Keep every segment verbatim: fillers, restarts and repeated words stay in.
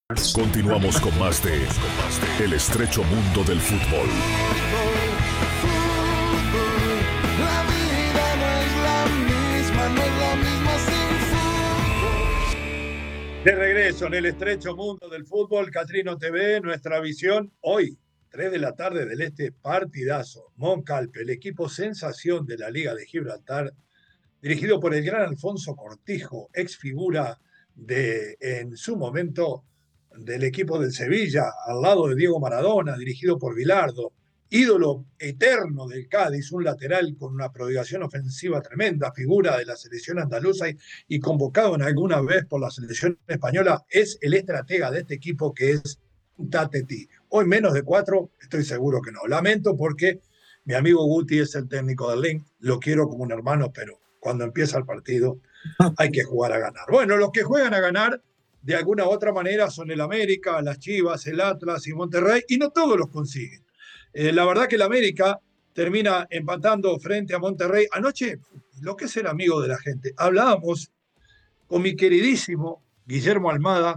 Continuamos con más de El estrecho mundo del fútbol. La vida no es la misma, no es la misma sin fútbol. De regreso en el estrecho mundo del fútbol, Catrino T V, nuestra visión hoy, tres de la tarde del Este, partidazo. Moncalpe, el equipo sensación de la Liga de Gibraltar, dirigido por el gran Alfonso Cortijo, ex figura de, en su momento, del equipo del Sevilla, al lado de Diego Maradona, dirigido por Bilardo, ídolo eterno del Cádiz, un lateral con una prodigación ofensiva tremenda, figura de la selección andaluza y, y convocado en alguna vez por la selección española, es el estratega de este equipo que es Tatetí. Hoy menos de cuatro, estoy seguro que no. Lamento porque mi amigo Guti es el técnico del Link, lo quiero como un hermano, pero cuando empieza el partido hay que jugar a ganar. Bueno, los que juegan a ganar de alguna u otra manera son el América, las Chivas, el Atlas y Monterrey, y no todos los consiguen. Eh, la verdad que el América termina empatando frente a Monterrey. Anoche, lo que es ser amigo de la gente, hablábamos con mi queridísimo Guillermo Almada,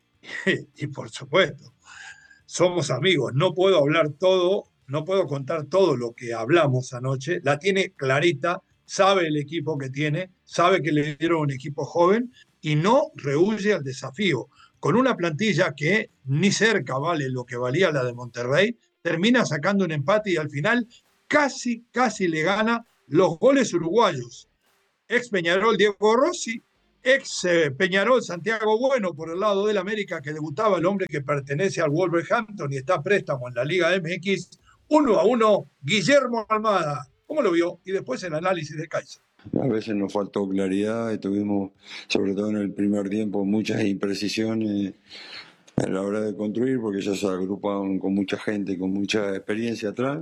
y por supuesto, somos amigos, no puedo hablar todo, no puedo contar todo lo que hablamos anoche, la tiene clarita, sabe el equipo que tiene, sabe que le dieron un equipo joven, y no rehúye al desafío. Con una plantilla que ni cerca vale lo que valía la de Monterrey, termina sacando un empate y al final casi, casi le gana los goles uruguayos. Ex Peñarol Diego Rossi, ex eh, Peñarol Santiago Bueno por el lado del América, que debutaba el hombre que pertenece al Wolverhampton y está a préstamo en la Liga M X. Uno a uno, Guillermo Almada. ¿Cómo lo vio? Y después el análisis de Kaiser. A veces nos faltó claridad y tuvimos, sobre todo en el primer tiempo, muchas imprecisiones a la hora de construir, porque ellos se agrupaban con mucha gente, con mucha experiencia atrás.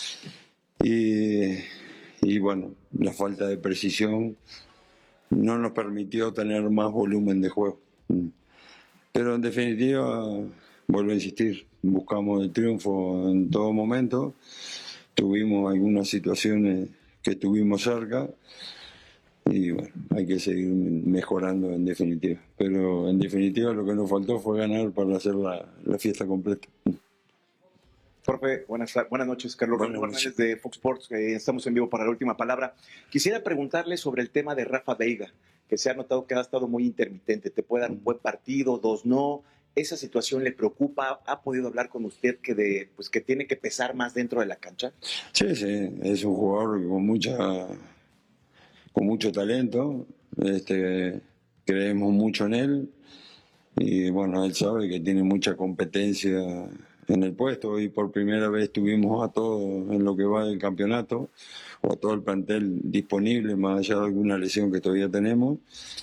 Y, y bueno, la falta de precisión no nos permitió tener más volumen de juego. Pero en definitiva, vuelvo a insistir, buscamos el triunfo en todo momento. Tuvimos algunas situaciones que estuvimos cerca y bueno, hay que seguir mejorando en definitiva. Pero en definitiva lo que nos faltó fue ganar para hacer la, la fiesta completa. Jorge, buenas, buenas noches, Carlos Buenas Ramón Hernández noches. de Fox Sports. Eh, estamos en vivo para La Última Palabra. Quisiera preguntarle sobre el tema de Rafa Veiga, que se ha notado que ha estado muy intermitente. Te puede dar un buen partido, dos no. ¿Esa situación le preocupa? ¿Ha podido hablar con usted que, de, pues, que tiene que pesar más dentro de la cancha? Sí, sí, es un jugador con mucha, con mucho talento. Este, creemos mucho en él y bueno, él sabe que tiene mucha competencia en el puesto y por primera vez tuvimos a todos en lo que va del campeonato o a todo el plantel disponible, más allá de alguna lesión que todavía tenemos.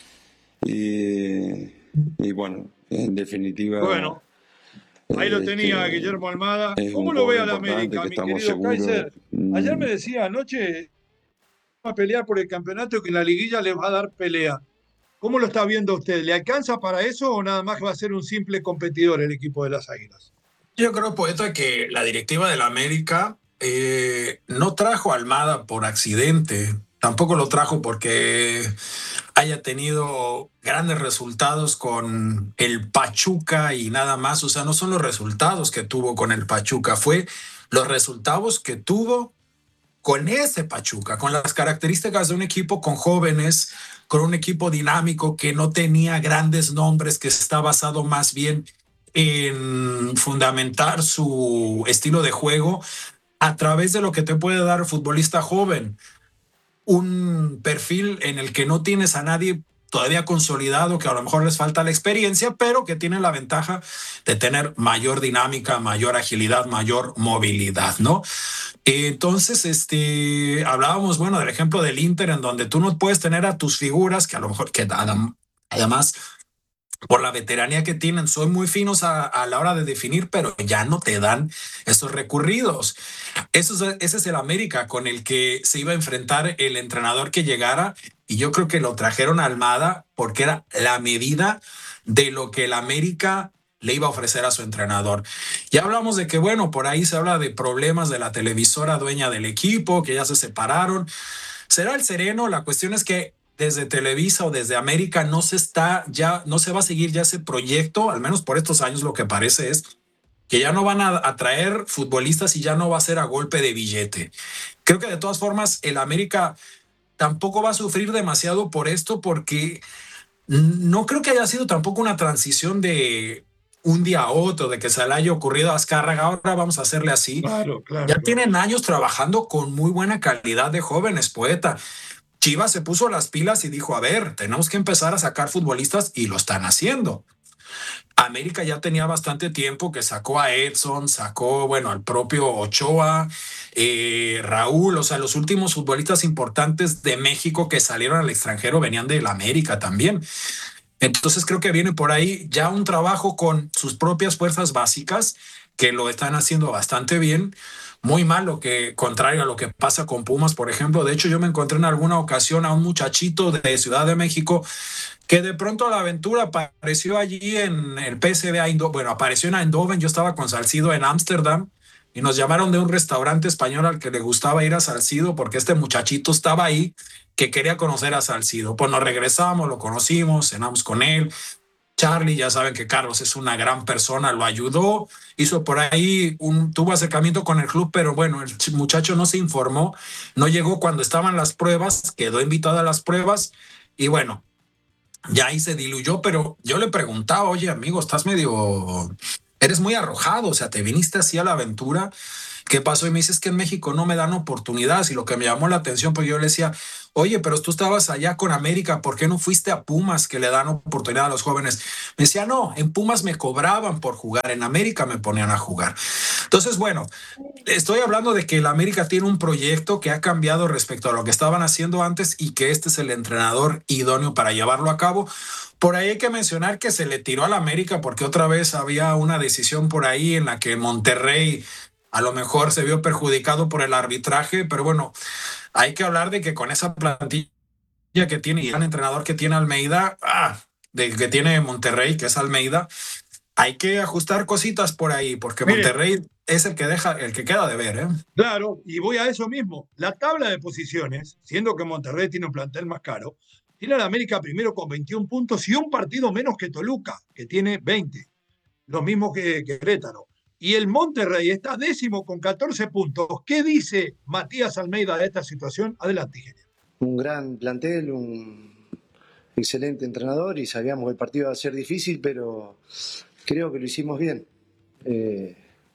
Y, y bueno, en definitiva... Bueno, ahí lo tenía este, Guillermo Almada. es ¿Cómo un lo ve a jugador la importante América, que mi estamos querido seguros. Kaiser? mm, Ayer me decía anoche a pelear por el campeonato, que en la liguilla le va a dar pelea. ¿Cómo lo está viendo usted? ¿Le alcanza para eso o nada más que va a ser un simple competidor el equipo de las Águilas? Yo creo, Poeta, que la directiva de la América eh, no trajo a Almada por accidente, tampoco lo trajo porque haya tenido grandes resultados con el Pachuca y nada más. O sea, no son los resultados que tuvo con el Pachuca, fue los resultados que tuvo con ese Pachuca, con las características de un equipo con jóvenes, con un equipo dinámico que no tenía grandes nombres, que está basado más bien en fundamentar su estilo de juego a través de lo que te puede dar el futbolista joven. Un perfil en el que no tienes a nadie todavía consolidado, que a lo mejor les falta la experiencia, pero que tiene la ventaja de tener mayor dinámica, mayor agilidad, mayor movilidad, ¿no? Entonces, este, hablábamos, bueno, del ejemplo del Inter, en donde tú no puedes tener a tus figuras, que a lo mejor, que además, por la veteranía que tienen, son muy finos a, a la hora de definir, pero ya no te dan esos recurridos. Eso es, ese es el América con el que se iba a enfrentar el entrenador que llegara, y yo creo que lo trajeron a Almada porque era la medida de lo que el América le iba a ofrecer a su entrenador. Ya hablamos de que, bueno, por ahí se habla de problemas de la televisora dueña del equipo, que ya se separaron. Será el sereno, la cuestión es que desde Televisa o desde América no se está ya, no se va a seguir ya ese proyecto, al menos por estos años lo que parece es que ya no van a, a traer futbolistas y ya no va a ser a golpe de billete. Creo que de todas formas el América tampoco va a sufrir demasiado por esto, porque no creo que haya sido tampoco una transición de un día a otro, de que se le haya ocurrido a Azcárraga, ahora vamos a hacerle así. Claro, claro, ya claro. tienen años trabajando con muy buena calidad de jóvenes, Poeta. Chivas se puso las pilas y dijo, a ver, tenemos que empezar a sacar futbolistas, y lo están haciendo. América ya tenía bastante tiempo que sacó a Edson, sacó, bueno, al propio Ochoa, eh, Raúl, o sea, los últimos futbolistas importantes de México que salieron al extranjero venían de la América también. Entonces creo que viene por ahí ya un trabajo con sus propias fuerzas básicas que lo están haciendo bastante bien. Muy malo, que contrario a lo que pasa con Pumas, por ejemplo. De hecho, yo me encontré en alguna ocasión a un muchachito de Ciudad de México que de pronto a la aventura apareció allí en el P S V Eindhoven. Bueno, apareció en Eindhoven, yo estaba con Salcido en Ámsterdam y nos llamaron de un restaurante español al que le gustaba ir a Salcido porque este muchachito estaba ahí que quería conocer a Salcido. Pues nos regresamos, lo conocimos, cenamos con él. Charlie, ya saben que Carlos es una gran persona, lo ayudó, hizo por ahí, un, tuvo acercamiento con el club, pero bueno, el muchacho no se informó, no llegó cuando estaban las pruebas, quedó invitado a las pruebas y bueno, ya ahí se diluyó, pero yo le preguntaba, oye amigo, estás medio, eres muy arrojado, o sea, te viniste así a la aventura, ¿qué pasó? Y me dices que en México no me dan oportunidades, y lo que me llamó la atención, pues yo le decía, oye, pero tú estabas allá con América, ¿por qué no fuiste a Pumas, que le dan oportunidad a los jóvenes? Me decía, no, en Pumas me cobraban por jugar, en América me ponían a jugar. Entonces, bueno, estoy hablando de que el América tiene un proyecto que ha cambiado respecto a lo que estaban haciendo antes y que este es el entrenador idóneo para llevarlo a cabo. Por ahí hay que mencionar que se le tiró al América porque otra vez había una decisión por ahí en la que Monterrey a lo mejor se vio perjudicado por el arbitraje, pero bueno, hay que hablar de que con esa plantilla que tiene y el entrenador que tiene Almeida, ah, de que tiene Monterrey, que es Almeida, hay que ajustar cositas por ahí, porque Mire, Monterrey es el que deja, el que queda de ver, ¿eh? Claro, y voy a eso mismo. La tabla de posiciones, siendo que Monterrey tiene un plantel más caro, tiene a la América primero con veintiún puntos y un partido menos que Toluca, que tiene veinte. Lo mismo que Querétaro. Y el Monterrey está décimo con catorce puntos. ¿Qué dice Matías Almeida de esta situación? Adelante, ingeniero. Un gran plantel, un excelente entrenador y sabíamos que el partido iba a ser difícil, pero creo que lo hicimos bien. Eh,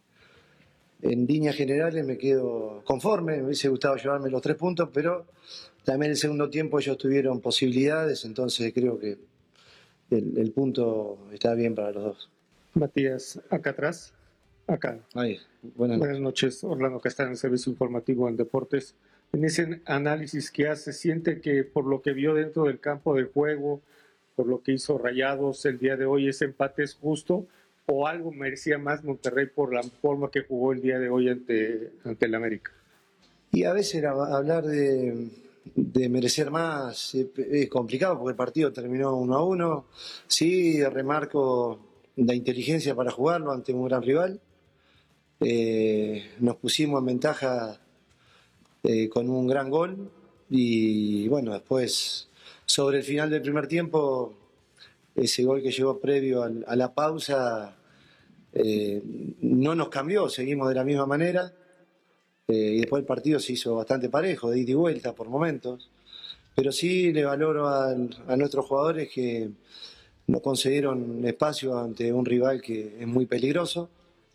en líneas generales me quedo conforme, me hubiese gustado llevarme los tres puntos, pero también en el segundo tiempo ellos tuvieron posibilidades, entonces creo que el, el punto está bien para los dos. Matías, acá atrás, acá. Ahí, buenas, Buenas noches, Orlando Castan, el Servicio Informativo en Deportes. En ese análisis que hace, ¿siente que por lo que vio dentro del campo de juego, por lo que hizo Rayados el día de hoy, ese empate es justo o algo merecía más Monterrey por la forma que jugó el día de hoy ante, ante el América? Y a veces hablar de, de merecer más es complicado porque el partido terminó uno a uno. Sí, remarco la inteligencia para jugarlo ante un gran rival. Eh, nos pusimos en ventaja eh, con un gran gol y bueno, después sobre el final del primer tiempo, ese gol que llegó previo al, a la pausa eh, no nos cambió, seguimos de la misma manera eh, y después el partido se hizo bastante parejo, de ida y vuelta por momentos, pero sí le valoro a, a nuestros jugadores que no concedieron espacio ante un rival que es muy peligroso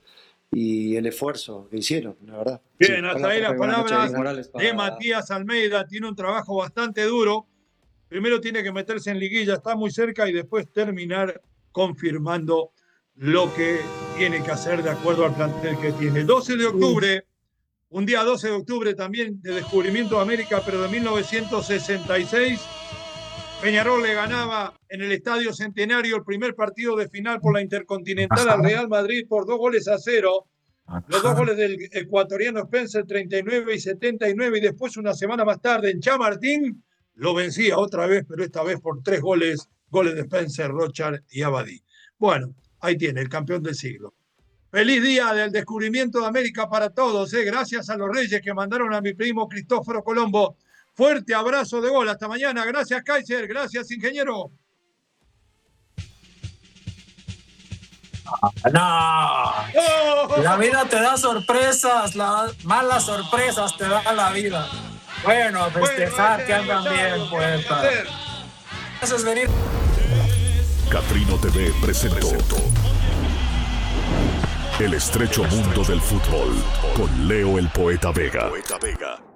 y el esfuerzo que hicieron, la verdad. Bien, Sí. hasta ahí las palabras de Matías Almeida. Tiene un trabajo bastante duro. Primero tiene que meterse en liguilla, está muy cerca, y después terminar confirmando lo que tiene que hacer de acuerdo al plantel que tiene. doce de octubre, un día doce de octubre también de descubrimiento de América, pero de mil novecientos sesenta y seis. Peñarol le ganaba en el Estadio Centenario el primer partido de final por la Intercontinental al Real Madrid por dos goles a cero. Los dos goles del ecuatoriano Spencer, treinta y nueve y setenta y nueve, y después una semana más tarde en Chamartín lo vencía otra vez, pero esta vez por tres goles, goles de Spencer, Rochard y Abadí. Bueno, ahí tiene el campeón del siglo. Feliz día del descubrimiento de América para todos, ¿eh? Gracias a los Reyes que mandaron a mi primo Cristóforo Colombo Fuerte abrazo de gol. Hasta mañana. Gracias, Kaiser. Gracias, ingeniero. No, la vida te da sorpresas, las malas sorpresas te da la vida. Bueno, a festejar, bueno, que andan bien, pues. Gracias, venir. Catrino T V presentó El estrecho mundo del fútbol con Leo el Poeta Vega.